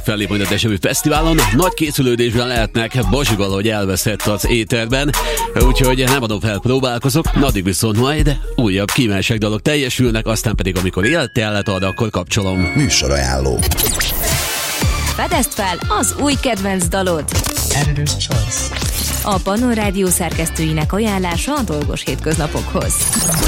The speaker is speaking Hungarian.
fellép majd a Dejavű Fesztiválon. Nagy készülődésben lehetnek, Bazsival, hogy elveszett az éterben, úgyhogy nem adom fel, próbálkozok. Addig viszont majd újabb kímelsek dalok teljesülnek, aztán pedig amikor élettellet ad, akkor kapcsolom. Műsorajánló. Fedezd fel az új kedvenc dalod. Editor's Choice. A Pannon Rádió szerkesztőinek ajánlása a dolgos hétköznapokhoz.